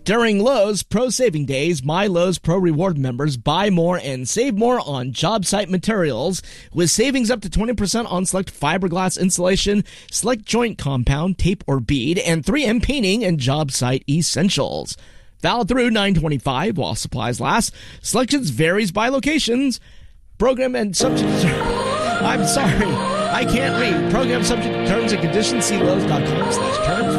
During Lowe's Pro Saving Days, My Lowe's Pro Reward members buy more and save more on job site materials, with savings up to 20% on select fiberglass insulation, select joint compound, tape or bead, and 3M painting and job site essentials. Valid through 9/25 while supplies last. Selections varies by locations. Program and subject... I'm sorry, I can't read. Program subject to terms and conditions. See Lowe's.com/terms.